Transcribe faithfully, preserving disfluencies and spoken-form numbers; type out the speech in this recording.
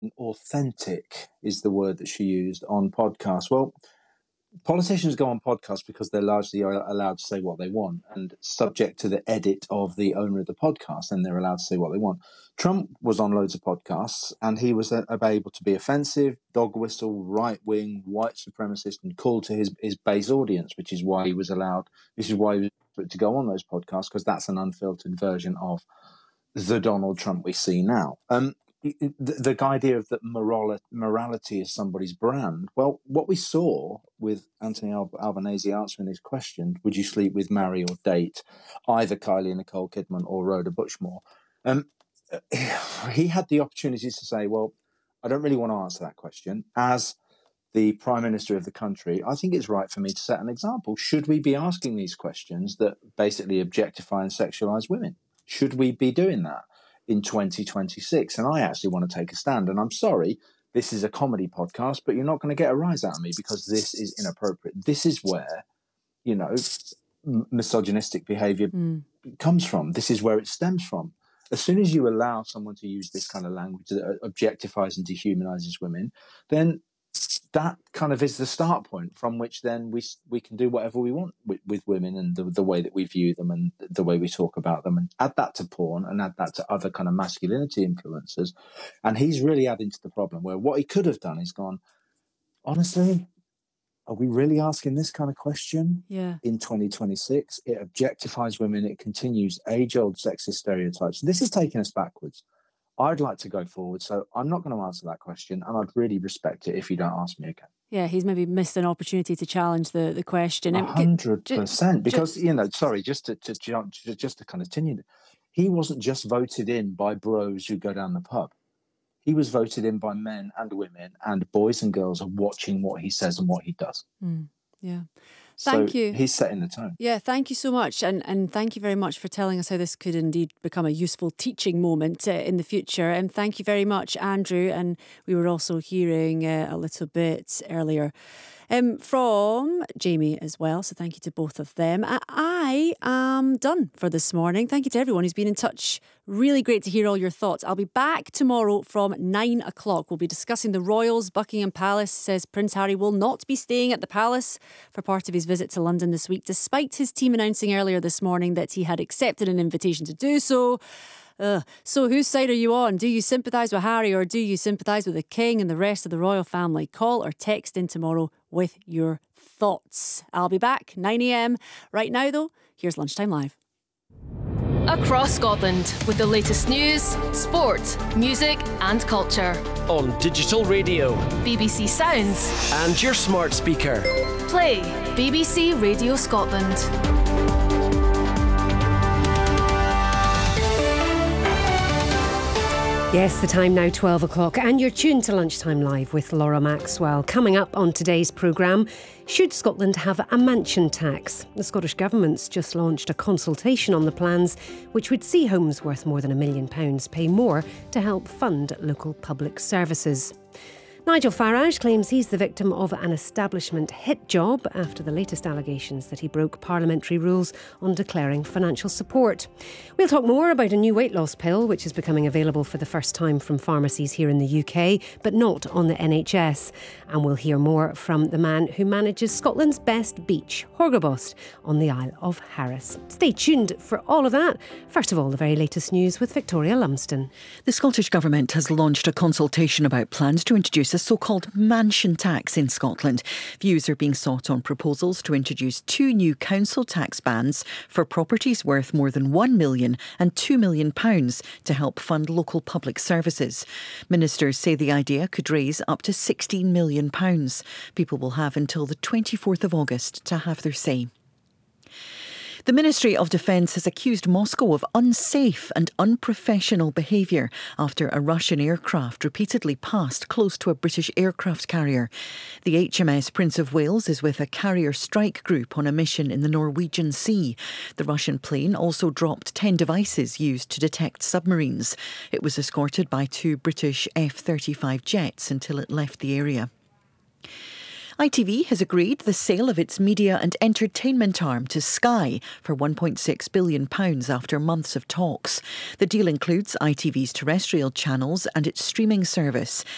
authentic is the word that she used on podcasts. Well, politicians go on podcasts because they're largely allowed to say what they want and subject to the edit of the owner of the podcast, and they're allowed to say what they want. Trump was on loads of podcasts, and he was able to be offensive, dog whistle, right-wing, white supremacist, and call to his, his base audience, which is why he was allowed, this is why he was able to go on those podcasts, because that's an unfiltered version of the Donald Trump we see now. Um, the, the idea of that moral, morality is somebody's brand. Well, what we saw with Anthony Albanese answering this question, would you sleep with, marry or date either Kylie Nicole Kidman or Rhoda Bushmore? Um, he had the opportunity to say, well, I don't really want to answer that question. As the Prime Minister of the country, I think it's right for me to set an example. Should we be asking these questions that basically objectify and sexualize women? Should we be doing that in twenty twenty-six? And I actually want to take a stand. And I'm sorry, this is a comedy podcast, but you're not going to get a rise out of me because this is inappropriate. This is where, you know, misogynistic behavior mm. comes from. This is where it stems from. As soon as you allow someone to use this kind of language that objectifies and dehumanizes women, then that kind of is the start point from which then we we can do whatever we want with, with women and the, the way that we view them and the way we talk about them, and add that to porn and add that to other kind of masculinity influences. And he's really adding to the problem, where what he could have done is gone, honestly, are we really asking this kind of question yeah. in twenty twenty-six? It objectifies women. It continues age-old sexist stereotypes. This is taking us backwards. I'd like to go forward, so I'm not going to answer that question, and I'd really respect it if you don't ask me again. Yeah, he's maybe missed an opportunity to challenge the, the question. A hundred percent, because you know, sorry, just to, to just to kind of continue, he wasn't just voted in by bros who go down the pub. He was voted in by men and women, and boys and girls are watching what he says and what he does. Mm, yeah. Thank so you. He's setting the tone. Yeah, thank you so much. And and thank you very much for telling us how this could indeed become a useful teaching moment uh, in the future. And thank you very much, Andrew. And we were also hearing uh, a little bit earlier um, from Jamie as well. So thank you to both of them. I, I am done for this morning. Thank you to everyone who's been in touch. Really great to hear all your thoughts. I'll be back tomorrow from nine o'clock. We'll be discussing the Royals. Buckingham Palace says Prince Harry will not be staying at the palace for part of his visit to London this week, despite his team announcing earlier this morning that he had accepted an invitation to do so. Ugh. So whose side are you on? Do you sympathise with Harry, or do you sympathise with the King and the rest of the royal family? Call or text in tomorrow with your thoughts. I'll be back nine a.m. Right now, though, here's Lunchtime Live. Across Scotland with the latest news, sport, music and culture. On digital radio, B B C Sounds and your smart speaker. Play B B C Radio Scotland. Yes, the time now twelve o'clock, and you're tuned to Lunchtime Live with Laura Maxwell. Coming up on today's programme, should Scotland have a mansion tax? The Scottish Government's just launched a consultation on the plans, which would see homes worth more than a million pounds pay more to help fund local public services. Nigel Farage claims he's the victim of an establishment hit job after the latest allegations that he broke parliamentary rules on declaring financial support. We'll talk more about a new weight loss pill which is becoming available for the first time from pharmacies here in the U K, but not on the N H S. And we'll hear more from the man who manages Scotland's best beach, Horgabost, on the Isle of Harris. Stay tuned for all of that. First of all, the very latest news with Victoria Lumsden. The Scottish Government has launched a consultation about plans to introduce a so-called mansion tax in Scotland. Views are being sought on proposals to introduce two new council tax bands for properties worth more than one million and two million pounds to help fund local public services. Ministers say the idea could raise up to sixteen million pounds. People will have until the twenty-fourth of August to have their say. The Ministry of Defence has accused Moscow of unsafe and unprofessional behaviour after a Russian aircraft repeatedly passed close to a British aircraft carrier. The H M S Prince of Wales is with a carrier strike group on a mission in the Norwegian Sea. The Russian plane also dropped ten devices used to detect submarines. It was escorted by two British F thirty-five jets until it left the area. I T V has agreed the sale of its media and entertainment arm to Sky for one point six billion pounds after months of talks. The deal includes I T V's terrestrial channels and its streaming service.